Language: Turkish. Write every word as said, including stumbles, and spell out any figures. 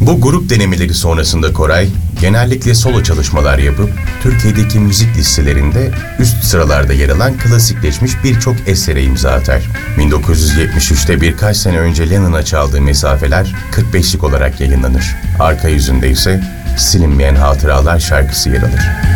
Bu grup denemeleri sonrasında Koray, genellikle solo çalışmalar yapıp, Türkiye'deki müzik listelerinde üst sıralarda yer alan klasikleşmiş birçok esere imza atar. bin dokuz yüz yetmiş üçte birkaç sene önce Lennon'a çaldığı Mesafeler kırk beşlik olarak yayınlanır. Arka yüzünde ise Silinmeyen Hatıralar şarkısı yer alır.